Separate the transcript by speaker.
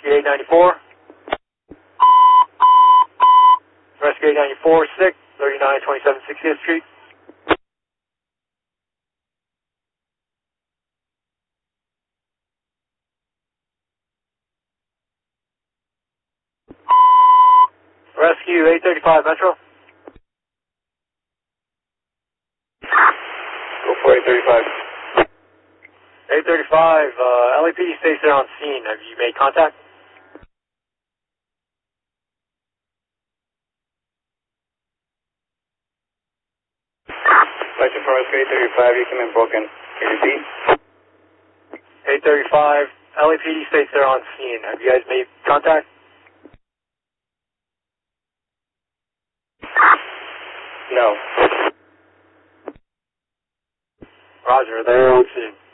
Speaker 1: Rescue 894. Rescue 894, sick, 3927 60th Street. Rescue 835 Metro.
Speaker 2: Go for 835.
Speaker 1: 835, LAPD stays there on scene. Have you made contact?
Speaker 2: Question for Rescue 835, you came in broken. Can you repeat?
Speaker 1: 835, LAPD stays there on scene. Have you guys made contact?
Speaker 2: No.
Speaker 1: Roger, they're on scene.